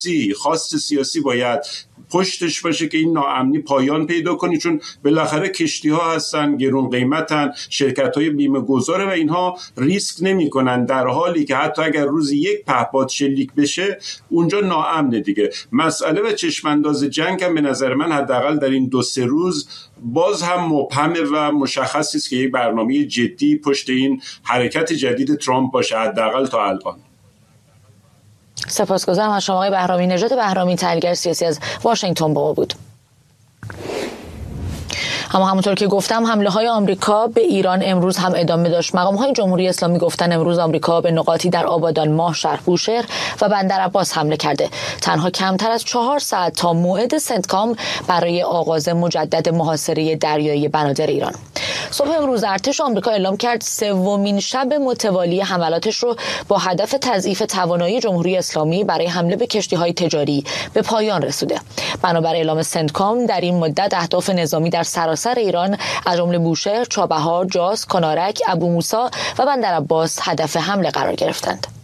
خواست سیاسی باید پشتش باشه که این ناامنی پایان پیدا کنه، چون بالاخره کشتی ها هستن، گرون قیمتن، شرکت های بیمه گذاره و اینها ریسک نمی کنن، در حالی که حتی اگر روزی یک پهپاد شلیک بشه اونجا ناامنه دیگه. مسئله و چشمانداز جنگ هم به نظر من حداقل در این 2-3 روز باز هم مبهمه و مشخص است که یک برنامه جدی پشت این حرکت جدید ترامپ باشه، حداقل تا الان. سپاسگزارم از شما آقای بهرامی نژاد بهرامی، تحلیلگر سیاسی از واشنگتن با ما بود. اما همونطور که گفتم حمله های آمریکا به ایران امروز هم ادامه داشت. مقام های جمهوری اسلامی گفتن امروز آمریکا به نقاطی در آبادان ماه، شهر بوشهر و بندر عباس حمله کرده. تنها کمتر از 4 ساعت تا موعد سنتکام برای آغاز مجدد محاصره دریایی بنادر ایران. صبح امروز ارتش آمریکا اعلام کرد 3مین شب متوالی حملاتش رو با هدف تضعیف توانایی جمهوری اسلامی برای حمله به کشتی‌های تجاری به پایان رسوده. بنابر اعلام سنتکام در این مدت اهداف نظامی در سراسر ایران از جمله بوشهر، چابهار، جاس، کنارک، ابو موسی و بندر عباس هدف حمله قرار گرفتند.